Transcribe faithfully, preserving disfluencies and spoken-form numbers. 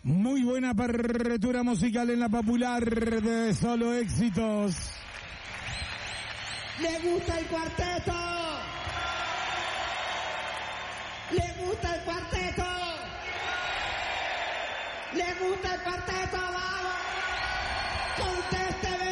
Muy buena apertura musical en la popular de Solo Éxitos. ¿Le gusta el cuarteto? ¿Le gusta el cuarteto? ¿Le gusta el cuarteto? ¡Vamos! ¡Conteste!